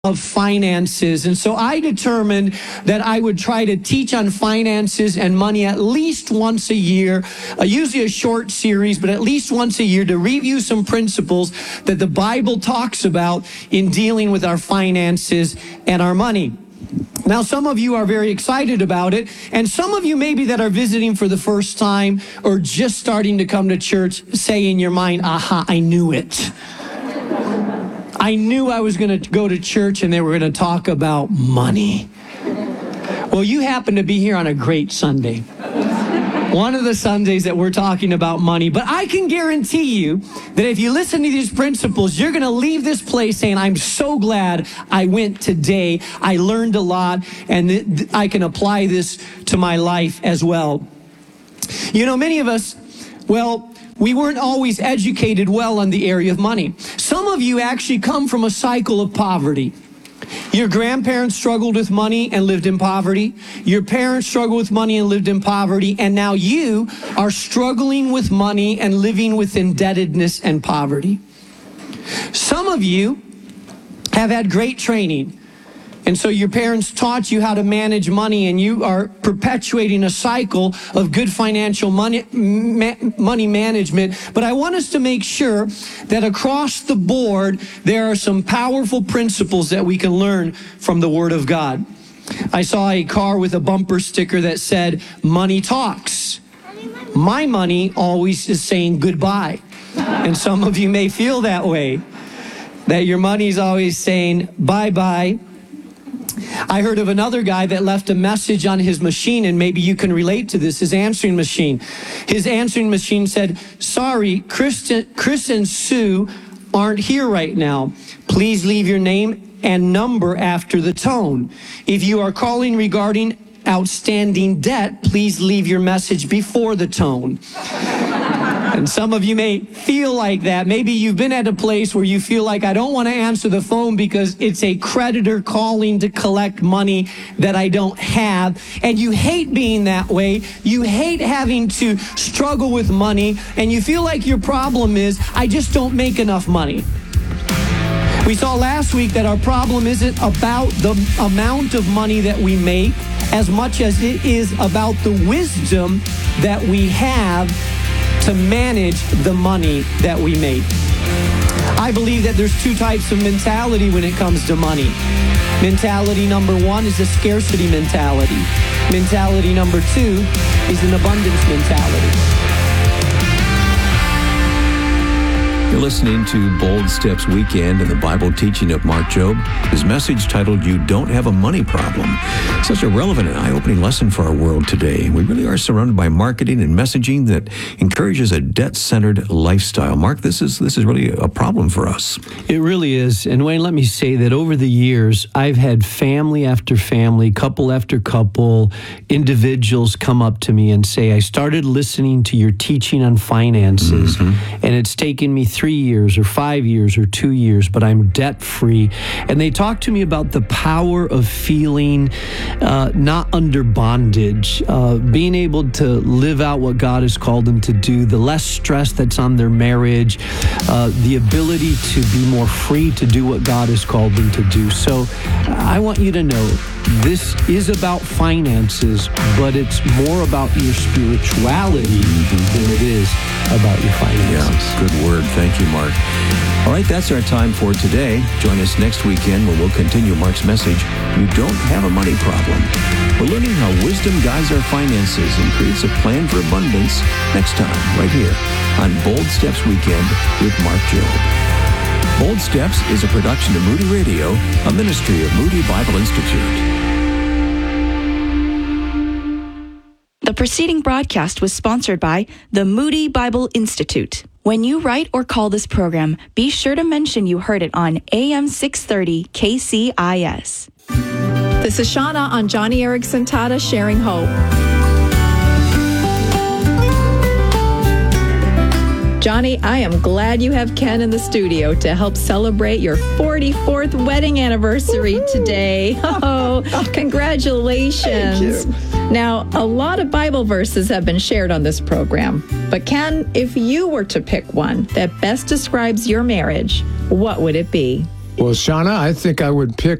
of finances. And so I determined that I would try to teach on finances and money at least once a year, usually a short series, but at least once a year to review some principles that the Bible talks about in dealing with our finances and our money. Now, some of you are very excited about it, and some of you maybe that are visiting for the first time or just starting to come to church say in your mind, aha, I knew it. I knew I was going to go to church and they were going to talk about money. Well, you happen to be here on a great Sunday. One of the Sundays that we're talking about money. But I can guarantee you that if you listen to these principles, you're going to leave this place saying, I'm so glad I went today. I learned a lot, and I can apply this to my life as well. You know, many of us, we weren't always educated well on the area of money. Some of you actually come from a cycle of poverty. Your grandparents struggled with money and lived in poverty. Your parents struggled with money and lived in poverty. And now you are struggling with money and living with indebtedness and poverty. Some of you have had great training. And so your parents taught you how to manage money, and you are perpetuating a cycle of good financial money management. But I want us to make sure that across the board, there are some powerful principles that we can learn from the Word of God. I saw a car with a bumper sticker that said, "Money talks." My money always is saying goodbye. And some of you may feel that way, that your money's always saying bye-bye. I heard of another guy that left a message on his machine, and maybe you can relate to this, his answering machine. His answering machine said, "Sorry, Chris and Sue aren't here right now. Please leave your name and number after the tone. If you are calling regarding outstanding debt, please leave your message before the tone." And some of you may feel like that. Maybe you've been at a place where you feel like, I don't want to answer the phone because it's a creditor calling to collect money that I don't have. And you hate being that way. You hate having to struggle with money. And you feel like your problem is, I just don't make enough money. We saw last week that our problem isn't about the amount of money that we make as much as it is about the wisdom that we have to manage the money that we make. I believe that there's two types of mentality when it comes to money. Mentality number one is a scarcity mentality. Mentality number two is an abundance mentality. You're listening to Bold Steps Weekend and the Bible teaching of Mark Jobe. His message titled, "You Don't Have a Money Problem." Such a relevant and eye-opening lesson for our world today. We really are surrounded by marketing and messaging that encourages a debt-centered lifestyle. Mark, this is really a problem for us. It really is. And Wayne, let me say that over the years, I've had family after family, couple after couple, individuals come up to me and say, I started listening to your teaching on finances, and it's taken me 3 years or 5 years or 2 years, but I'm debt-free. And they talk to me about the power of feeling not under bondage, being able to live out what God has called them to do, the less stress that's on their marriage, the ability to be more free to do what God has called them to do. So I want you to know, this is about finances, but it's more about your spirituality than it is about your finances. Yeah, good word. Thank you, Mark. All right, that's our time for today. Join us next weekend when we'll continue Mark's message, "You Don't Have a Money Problem." We're learning how wisdom guides our finances and creates a plan for abundance next time, right here on Bold Steps Weekend with Mark Jobe. Bold Steps is a production of Moody Radio, a ministry of Moody Bible Institute. The preceding broadcast was sponsored by the Moody Bible Institute. When you write or call this program, be sure to mention you heard it on AM 630 KCIS. This is Shauna on Johnny Erickson Tata Sharing Hope. Johnny, I am glad you have Ken in the studio to help celebrate your 44th wedding anniversary today. Oh, congratulations. Thank you. Now, a lot of Bible verses have been shared on this program. But Ken, if you were to pick one that best describes your marriage, what would it be? Well, Shauna, I think I would pick